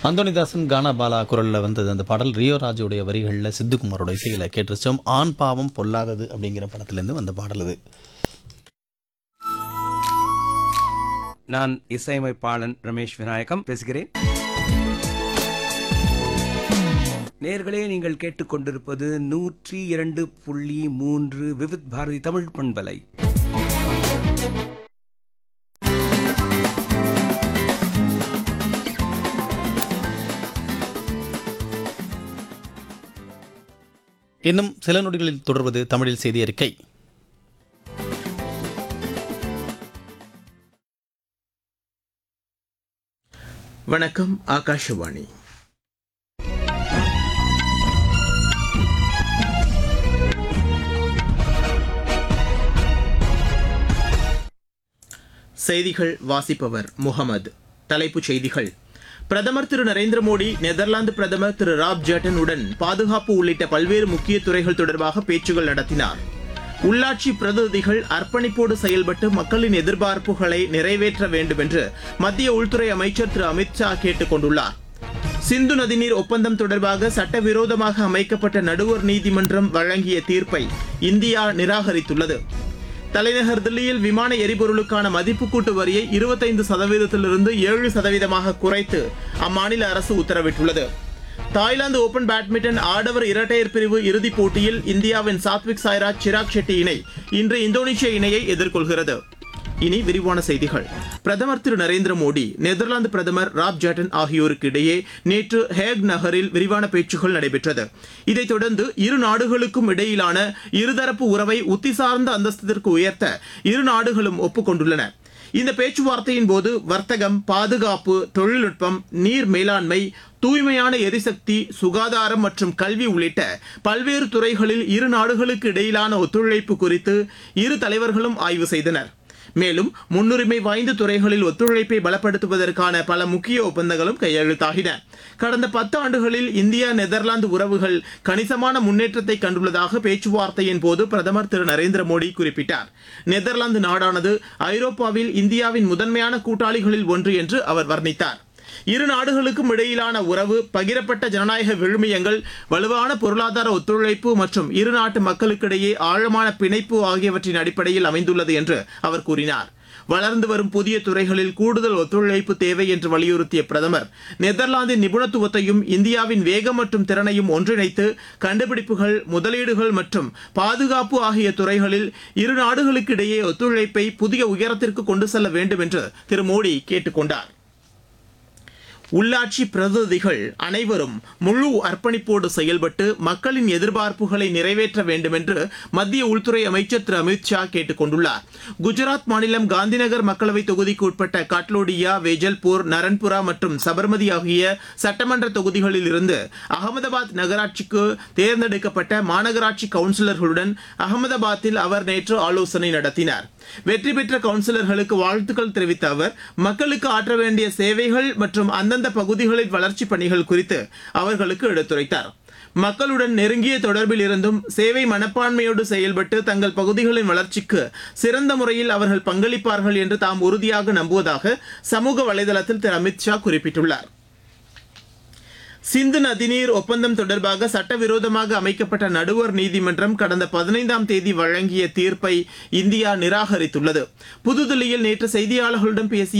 அந்தோனிதாசன் கானா பாலா குரலில் வந்தது அந்த பாடல். ரியோ ராஜுடைய வரிகளில் சித்துக்குமாரோட இசையில் கேட்டுச்சோம். ஆண் பாவம் பொல்லாதது அப்படிங்கிற படத்துலேருந்து வந்த பாடல் அது. நான் இசையமைப்பாளன் ரமேஷ் விநாயகம் பேசுகிறேன். நேர்களே, நீங்கள் கேட்டுக்கொண்டிருப்பது 102.3 விவித் பாரதி தமிழ் பண்பலை. இன்னும் சில நொடிகளில் தொடர்வது தமிழில் செய்தி அறிக்கை. வணக்கம். ஆகாஷவாணி. செய்திகள் வாசிப்பவர் முகமது. தலைப்புச் செய்திகள். பிரதமர் திரு நரேந்திர மோடி நெதர்லாந்து பிரதமர் திரு ராப் ஜேட்டன் உடன் பாதுகாப்பு உள்ளிட்ட பல்வேறு முக்கிய துறைகள் தொடர்பாக பேச்சுகள் நடத்தினார். உள்ளாட்சி பிரதிநிதிகள் அர்ப்பணிப்போடு செயல்பட்டு மக்களின் எதிர்பார்ப்புகளை நிறைவேற்ற வேண்டும் என்று மத்திய உள்துறை அமைச்சர் திரு அமித்ஷா கேட்டுக் கொண்டுள்ளார். சிந்து நதிநீர் ஒப்பந்தம் தொடர்பாக சட்டவிரோதமாக அமைக்கப்பட்ட நடுவர் நீதிமன்றம் வழங்கிய தீர்ப்பை இந்தியா நிராகரித்துள்ளது. தலைநகர் தில்லியில் விமான எரிபொருளுக்கான மதிப்பு கூட்டு வரியை 25%லிருந்து 7% குறைத்து அம்மாநில அரசு உத்தரவிட்டுள்ளது. தாய்லாந்து ஓபன் பேட்மிண்டன் ஆடவர் இரட்டையர் பிரிவு இறுதிப் போட்டியில் இந்தியாவின் சாத்விக் சாய்ராஜ் சிராக் ஷெட்டி இணை இன்று இந்தோனேஷிய இணையை எதிர்கொள்கிறது. இனி விரிவான செய்திகள். பிரதமர் திரு நரேந்திர மோடி நெதர்லாந்து பிரதமர் ராப் ஜேட்டன் ஆகியோருக்கு இடையே நேற்று ஹேக் நகரில் விரிவான பேச்சுகள் நடைபெற்றது. இதைத் தொடர்ந்து இரு நாடுகளுக்கும் இடையிலான இருதரப்பு உறவை உத்திசார்ந்த அந்தஸ்திற்கு உயர்த்த இரு நாடுகளும் ஒப்புக்கொண்டுள்ளன. இந்த பேச்சுவார்த்தையின் போது வர்த்தகம், பாதுகாப்பு, தொழில்நுட்பம், நீர் மேலாண்மை, தூய்மையான எரிசக்தி, சுகாதாரம் மற்றும் கல்வி உள்ளிட்ட பல்வேறு துறைகளில் இரு நாடுகளுக்கு இடையிலான ஒத்துழைப்பு குறித்து இரு தலைவர்களும் ஆய்வு செய்தனர். மேலும் முன்னுரிமை வாய்ந்த துறைகளில் ஒத்துழைப்பை பலப்படுத்துவதற்கான பல முக்கிய ஒப்பந்தங்களும் கையெழுத்தாகின. கடந்த 10 ஆண்டுகளில் இந்தியா நெதர்லாந்து உறவுகள் கணிசமான முன்னேற்றத்தை கண்டுள்ளதாக பேச்சுவார்த்தையின் போது பிரதமர் திரு நரேந்திர மோடி குறிப்பிட்டார். நெதர்லாந்து நாடானது ஐரோப்பாவில் இந்தியாவின் முதன்மையான கூட்டாளிகளில் ஒன்று என்று அவர் வர்ணித்தார். இரு நாடுகளுக்கும் இடையிலான உறவு பகிரப்பட்ட ஜனநாயக விழுமியங்கள், வலுவான பொருளாதார ஒத்துழைப்பு மற்றும் இரு நாட்டு மக்களுக்கிடையே ஆழமான பிணைப்பு ஆகியவற்றின் அடிப்படையில் அமைந்துள்ளது என்று அவர் கூறினார். வளர்ந்து வரும் புதிய துறைகளில் கூடுதல் ஒத்துழைப்பு தேவை என்று வலியுறுத்திய பிரதமர் நெதர்லாந்தின் நிபுணத்துவத்தையும் இந்தியாவின் வேகம் மற்றும் திறனையும் ஒன்றிணைத்து கண்டுபிடிப்புகள், முதலீடுகள் மற்றும் பாதுகாப்பு ஆகிய துறைகளில் இரு நாடுகளுக்கிடையே ஒத்துழைப்பை புதிய உயரத்திற்கு கொண்டு செல்ல வேண்டும் என்று திரு மோடி கேட்டுக் கொண்டார். உள்ளாட்சி பிரதிநிதிகள் அனைவரும் முழு அர்ப்பணிப்போடு செயல்பட்டு மக்களின் எதிர்பார்ப்புகளை நிறைவேற்ற வேண்டும் என்று மத்திய உள்துறை அமைச்சர் திரு அமித்ஷா கேட்டுக் கொண்டுள்ளார். குஜராத் மாநிலம் காந்திநகர் மக்களவை தொகுதிக்கு உட்பட்ட காட்லோடியா, வேஜல்பூர், நரன்புரா மற்றும் சபர்மதி ஆகிய சட்டமன்ற தொகுதிகளில் இருந்து அகமதாபாத் நகராட்சிக்கு தேர்ந்தெடுக்கப்பட்ட மாநகராட்சி கவுன்சிலர்களுடன் அகமதாபாத்தில் அவர் நேற்று ஆலோசனை நடத்தினார். வெற்றி பெற்ற கவுன்சிலர்களுக்கு வாழ்த்துக்கள் தெரிவித்த அவர் மக்களுக்கு ஆற்ற வேண்டிய சேவைகள் மற்றும் அந்தந்த பகுதிகளில் வளர்ச்சிப் பணிகள் குறித்து அவர்களுக்கு எடுத்துரைத்தார். மக்களுடன் நெருங்கிய தொடர்பில் இருந்தும் சேவை மனப்பான்மையோடு செயல்பட்டு தங்கள் பகுதிகளின் வளர்ச்சிக்கு சிறந்த முறையில் அவர்கள் பங்களிப்பார்கள் என்று தாம் உறுதியாக நம்புவதாக சமூக வலைதளத்தில் திரு அமித்ஷா குறிப்பிட்டுள்ளார். சிந்து நதிநீர் ஒப்பந்தம் தொடர்பாக சட்டவிரோதமாக அமைக்கப்பட்ட நடுவர் நீதிமன்றம் கடந்த 15ஆம் தேதி வழங்கிய தீர்ப்பை இந்தியா நிராகரித்துள்ளது. புதுதில்லியில் நேற்று செய்தியாளர்களிடம் பேசிய